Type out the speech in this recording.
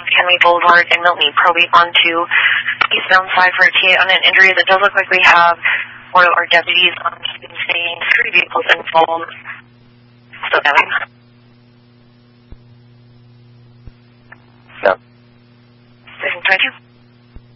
Henry Boulevard in Milton, probably onto eastbound side for a TA on an injury. That does look like we have one of our deputies on saying 3 vehicles involved. Still going. So, 22.